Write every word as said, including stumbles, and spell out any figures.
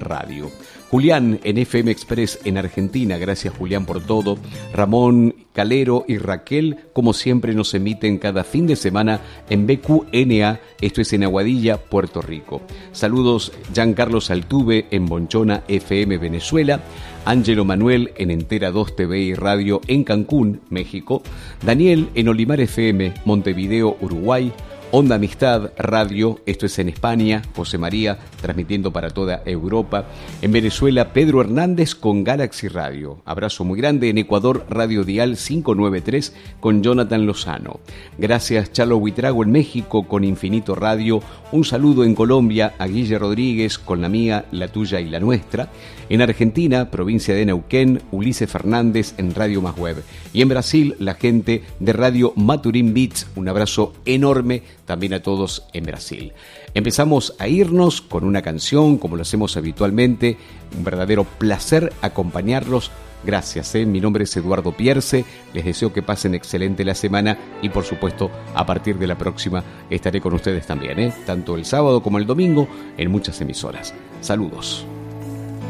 Radio. Julián en F M Express en Argentina, gracias Julián por todo. Ramón Calero y Raquel, como siempre, nos emiten cada fin de semana en B Q N A, esto es en Aguadilla, Puerto Rico. Saludos Giancarlos Altuve en Bonchona F M Venezuela, Ángelo Manuel en Entera dos T V y Radio en Cancún, México, Daniel en Olimar F M, Montevideo, Uruguay, Onda Amistad Radio, esto es en España, José María transmitiendo para toda Europa. En Venezuela, Pedro Hernández con Galaxy Radio. Abrazo muy grande. En Ecuador, Radio Dial quinientos noventa y tres con Jonathan Lozano. Gracias Chalo Huitrago en México con Infinito Radio. Un saludo en Colombia a Guille Rodríguez con la mía, la tuya y la nuestra. En Argentina, provincia de Neuquén, Ulises Fernández en Radio Más Web. Y en Brasil, la gente de Radio Maturín Beats. Un abrazo enorme también a todos en Brasil. Empezamos a irnos con una canción, como lo hacemos habitualmente. Un verdadero placer acompañarlos. Gracias, ¿eh? Mi nombre es Eduardo Pierce. Les deseo que pasen excelente la semana y, por supuesto, a partir de la próxima estaré con ustedes también, ¿eh? Tanto el sábado como el domingo en muchas emisoras. Saludos.